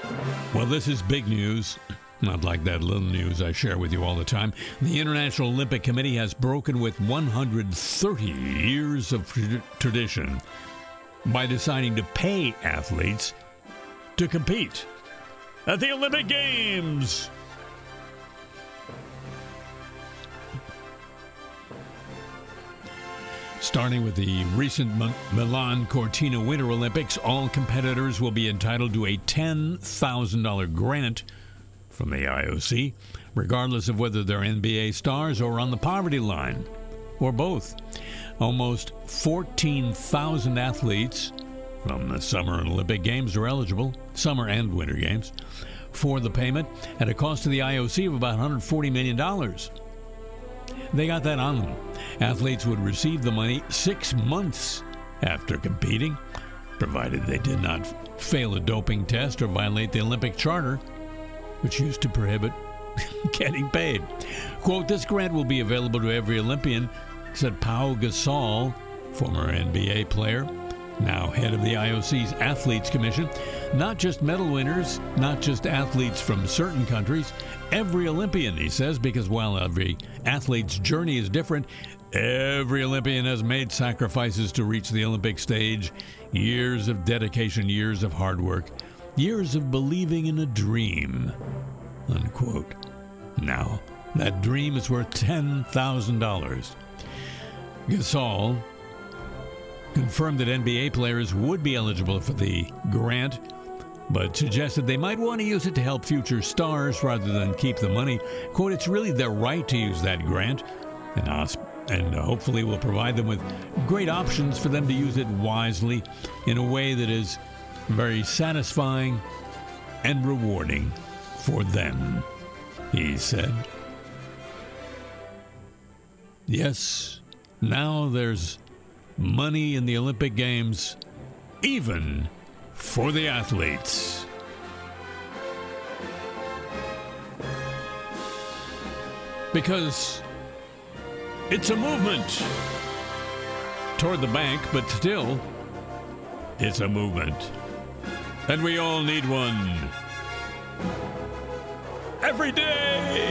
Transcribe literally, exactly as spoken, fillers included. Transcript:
Well, this is big news. Not like that little news I share with you all the time. The International Olympic Committee has broken with one hundred thirty years of tra- tradition by deciding to pay athletes to compete at the Olympic Games. Starting with the recent M- Milan Cortina Winter Olympics, all competitors will be entitled to a ten thousand dollars grant from the I O C, regardless of whether they're N B A stars or on the poverty line, or both. Almost fourteen thousand athletes from the Summer and Olympic Games are eligible, Summer and Winter Games, for the payment at a cost to the I O C of about one hundred forty million dollars. They got that on them. Athletes would receive the money six months after competing, provided they did not fail a doping test or violate the Olympic Charter, which used to prohibit getting paid. Quote, this grant will be available to every Olympian, said Pau Gasol, former N B A player, now head of the I O C's Athletes Commission. Not just medal winners, not just athletes from certain countries, every Olympian, he says, because while every athlete's journey is different, every Olympian has made sacrifices to reach the Olympic stage. Years of dedication, years of hard work, years of believing in a dream, unquote. Now, that dream is worth ten thousand dollars. Gasol confirmed that N B A players would be eligible for the grant, but suggested they might want to use it to help future stars rather than keep the money. Quote, it's really their right to use that grant, and, uh, and uh, hopefully will provide them with great options for them to use it wisely in a way that is very satisfying and rewarding for them, he said. Yes, now there's money in the Olympic Games, even for the athletes. Because it's a movement toward the bank, but still, it's a movement. And we all need one every day.